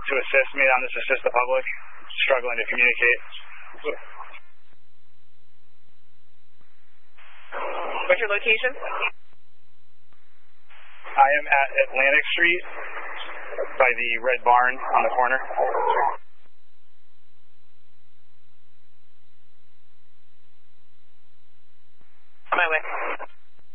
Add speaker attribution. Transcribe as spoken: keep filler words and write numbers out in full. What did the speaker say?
Speaker 1: to assist me on this Assist the Public. Struggling to communicate.
Speaker 2: What's your location?
Speaker 1: I am at Atlantic Street by the Red Barn on the corner.
Speaker 2: On my way.